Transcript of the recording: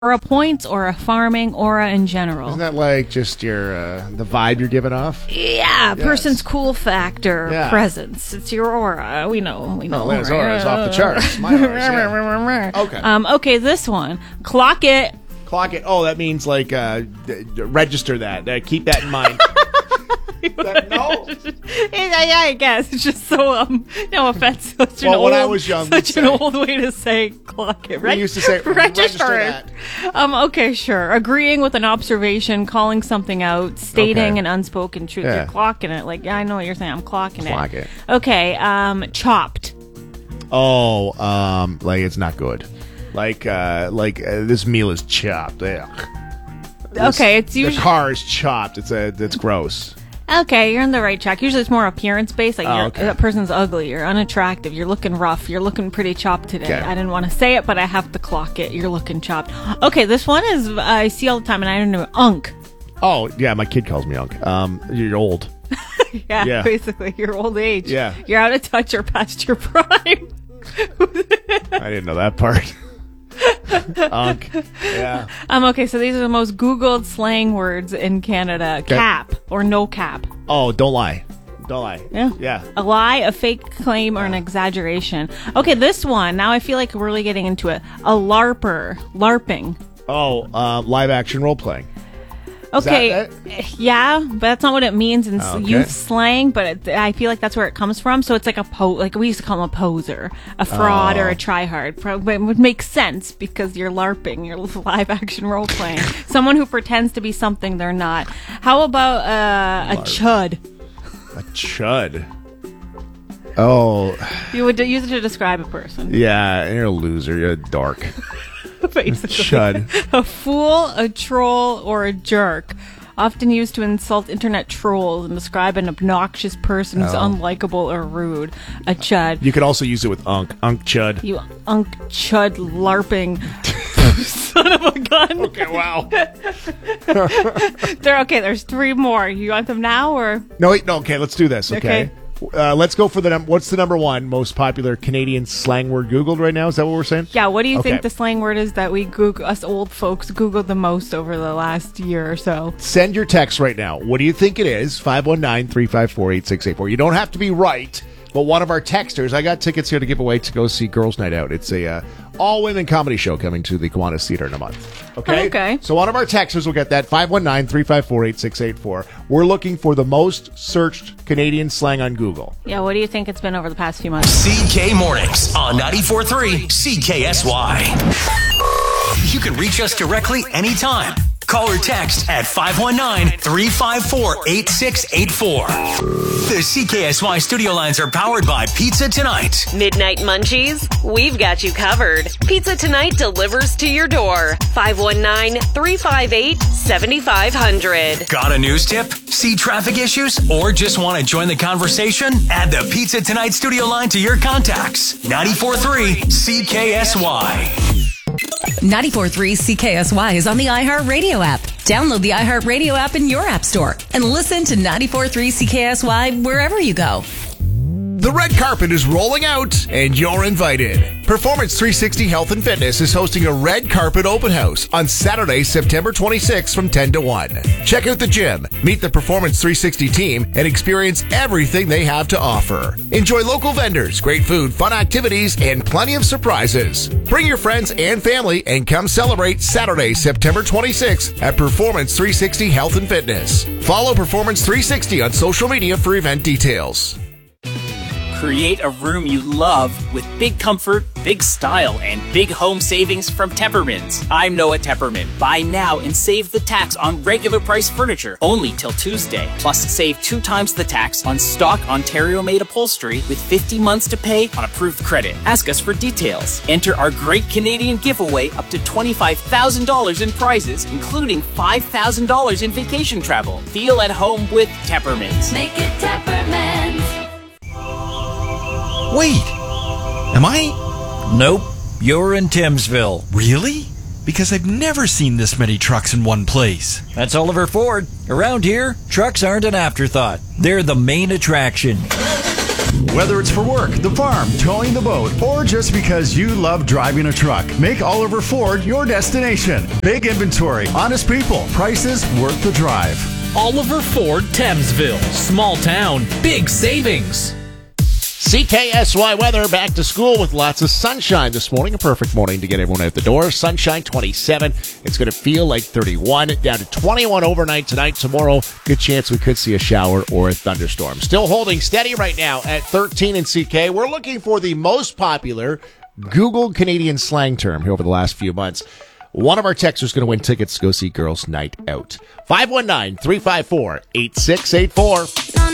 aura points or a farming aura in general. Isn't that like just your the vibe you're giving off? Yeah, Yes. person's cool factor, Yeah. presence. It's your aura. We know. Oh, Lena's aura is off the charts. My aura's, yeah. Okay. Okay, this one. Clock it. Clock it. Oh, that means like register that. Keep that in mind. No. Yeah, I guess. It's just so, no offense. Such Well, an when old, I was young, such we'd an say- old way to say clock it. We used to say register that. Okay, sure. Agreeing with an observation, calling something out, stating Okay. an unspoken truth. Yeah. You're clocking it. Like, yeah, I know what you're saying. I'm clocking Clock it. Okay, chopped. Oh, like it's not good. Like this meal is chopped. Ugh. Okay, it's The usually... car is chopped. It's gross. Okay, you're on the right track. Usually it's more appearance-based. Like, okay. that person's ugly. You're unattractive. You're looking rough. You're looking pretty chopped today. Okay. I didn't want to say it, but I have to clock it. You're looking chopped. Okay, this one is I see all the time, and I don't know. Unk. Oh yeah, my kid calls me Unk. You're old. Yeah, basically, your old age. Yeah. You're out of touch or past your prime. I didn't know that part. Unk. Yeah. Okay, so these are the most Googled slang words in Canada. Okay. Cap or no cap. Oh, don't lie. Don't lie. Yeah. Yeah. A lie, a fake claim, or an exaggeration. Okay, this one. Now I feel like we're really getting into it. A LARPer. LARPing. Oh, live action role playing. Okay, that yeah, but that's not what it means in Okay. youth slang. But I feel like that's where it comes from. So it's like like we used to call them a poser, a fraud, or a tryhard. But it would make sense because you're LARPing, you're live action role playing. Someone who pretends to be something they're not. How about a chud? A chud. Oh, You would use it to describe a person. yeah, you're a loser. You're a dork. Basically. Chud. A fool, a troll, or a jerk. Often used to insult internet trolls and describe an obnoxious person who's unlikable or rude. A chud. You could also use it with Unk. Unk chud. You unk chud larping son of a gun. Okay, wow. There's three more. You want them now or? No, wait, no, okay, let's do this, okay? Let's go for what's the number one most popular Canadian slang word Googled right now? Is that what we're saying? Yeah, what do you Okay. think the slang word is that we Google, us old folks Googled the most over the last year or so? Send your text right now. What do you think it is? 519-354-8684. You don't have to be right, but one of our texters, I got tickets here to give away to go see Girls Night Out. It's a all-women comedy show coming to the Kiwanis Theater in a month. Okay? Okay. So one of our texters will get that, 519-354-8684. We're looking for the most searched Canadian slang on Google. Yeah, what do you think it's been over the past few months? CK Mornings on 94.3 CKSY. You can reach us directly anytime. Call or text at 519-354-8684. The CKSY studio lines are powered by Pizza Tonight. Midnight Munchies? We've got you covered. Pizza Tonight delivers to your door. 519-358-7500. Got a news tip? See traffic issues? Or just want to join the conversation? Add the Pizza Tonight studio line to your contacts. 94.3 CKSY. 94.3 CKSY is on the iHeartRadio app. Download the iHeartRadio app in your app store and listen to 94.3 CKSY wherever you go. The red carpet is rolling out, and you're invited. Performance 360 Health and Fitness is hosting a red carpet open house on Saturday, September 26th from 10 to 1. Check out the gym, meet the Performance 360 team, and experience everything they have to offer. Enjoy local vendors, great food, fun activities, and plenty of surprises. Bring your friends and family and come celebrate Saturday, September 26th at Performance 360 Health and Fitness. Follow Performance 360 on social media for event details. Create a room you love with big comfort, big style, and big home savings from Teppermans. I'm Noah Tepperman. Buy now and save the tax on regular price furniture only till Tuesday. Plus, save 2 times the tax on stock Ontario-made upholstery with 50 months to pay on approved credit. Ask us for details. Enter our great Canadian giveaway up to $25,000 in prizes, including $5,000 in vacation travel. Feel at home with Teppermans. Make it Teppermans. Wait, am I? Nope, you're in Timsville. Really? Because I've never seen this many trucks in one place. That's Oliver Ford. Around here, trucks aren't an afterthought. They're the main attraction. Whether it's for work, the farm, towing the boat, or just because you love driving a truck, make Oliver Ford your destination. Big inventory, honest people, prices worth the drive. Oliver Ford, Thamesville. Small town, big savings. CKSY weather, back to school with lots of sunshine this morning. A perfect morning to get everyone out the door. Sunshine 27. It's going to feel like 31. Down to 21 overnight tonight. Tomorrow, good chance we could see a shower or a thunderstorm. Still holding steady right now at 13 in CK. We're looking for the most popular Google Canadian slang term here over the last few months. One of our texters is going to win tickets to go see Girls Night Out. 519-354-8684.